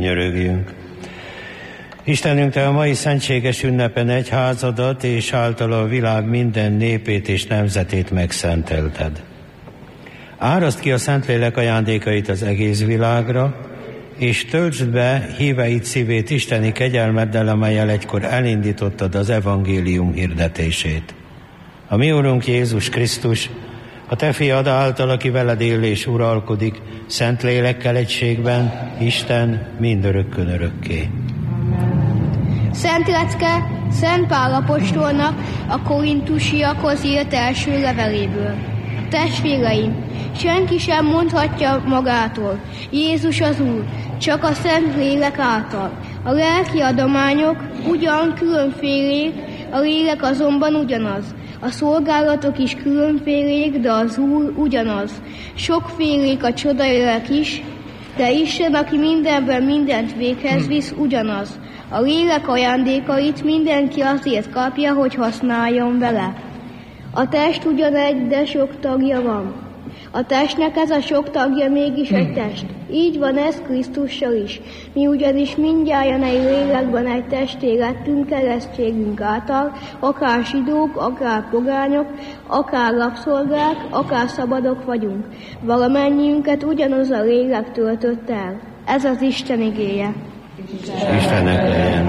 Könyörögjünk. Istenünk, Te a mai szentséges ünnepen egyházadat és által a világ minden népét és nemzetét megszentelted. Áraszd ki a Szentlélek ajándékait az egész világra, és töltsd be híveid szívét isteni kegyelmeddel, amellyel egykor elindítottad az evangélium hirdetését. A mi Urunk Jézus Krisztus, a Te fiad által, aki veled él és uralkodik, Szentlélekkel egységben, Isten mindörökkön örökké. Szent Lecke Szent Pál apostolnak a korintusiakhoz írt első leveléből. Testvéreim, senki sem mondhatja magától, Jézus az Úr, csak a Szent Lélek által. A lelki adományok ugyan különfélék, a lélek azonban ugyanaz. A szolgálatok is különfélék, de az Úr ugyanaz. Sokfélék a csodajelek is, de Isten, aki mindenben mindent véghez visz, ugyanaz. A lélek ajándékait mindenki azért kapja, hogy használjon vele. A test ugyanegy, de sok tagja van. A testnek ez a sok tagja mégis egy test. Így van ez Krisztussal is. Mi ugyanis mindnyájan egy lélekben egy testé lettünk keresztségünk által, akár zsidók, akár pogányok, akár rabszolgák, akár szabadok vagyunk. Valamennyiünket ugyanaz a lélek töltött el. Ez az Isten igéje. Istennek legyen